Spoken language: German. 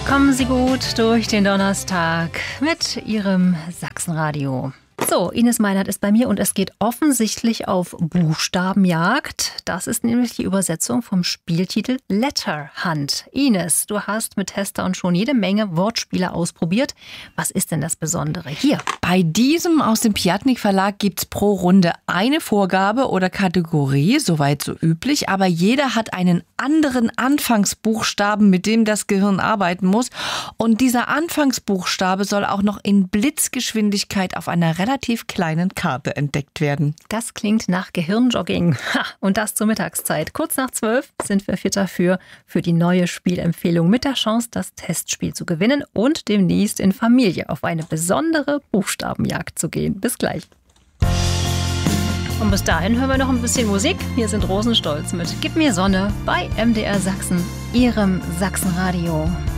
Kommen Sie gut durch den Donnerstag mit Ihrem Sachsenradio. So, Ines Meinert ist bei mir und es geht offensichtlich auf Buchstabenjagd. Das ist nämlich die Übersetzung vom Spieltitel Letter Hunt. Ines, du hast mit Tester und schon jede Menge Wortspiele ausprobiert. Was ist denn das Besondere hier? Bei diesem aus dem Piatnik Verlag gibt's pro Runde eine Vorgabe oder Kategorie, soweit so üblich, aber jeder hat einen anderen Anfangsbuchstaben, mit dem das Gehirn arbeiten muss. Und dieser Anfangsbuchstabe soll auch noch in Blitzgeschwindigkeit auf einer relativ kleinen Karte entdeckt werden. Das klingt nach Gehirnjogging. Und das zur Mittagszeit. Kurz nach 12 sind wir fit dafür für die neue Spielempfehlung mit der Chance, das Testspiel zu gewinnen und demnächst in Familie auf eine besondere Buchstabenjagd zu gehen. Bis gleich. Und bis dahin hören wir noch ein bisschen Musik. Hier sind Rosenstolz mit Gib mir Sonne bei MDR Sachsen, Ihrem Sachsenradio.